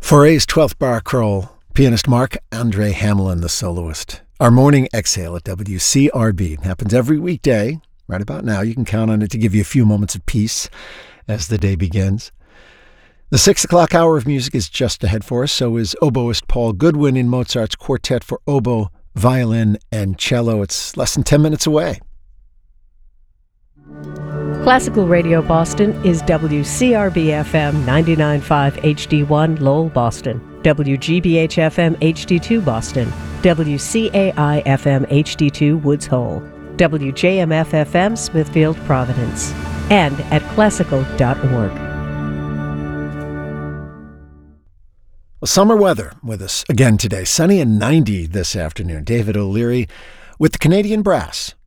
Fauré's 12th bar crawl, pianist Marc-André Hamelin, the soloist. Our morning exhale at WCRB happens every weekday. Right about now, you can count on it to give you a few moments of peace as the day begins. The 6 o'clock hour of music is just ahead for us, so is oboist Paul Goodwin in Mozart's Quartet for Oboe, Violin, and Cello. It's less than 10 minutes away. Classical Radio Boston is WCRB-FM 99.5 HD1 Lowell, Boston, WGBH-FM HD2 Boston, WCAI-FM HD2 Woods Hole, WJMF-FM Smithfield, Providence, and at classical.org. Well, summer weather with us again today. Sunny and 90 this afternoon. David O'Leary with the Canadian Brass.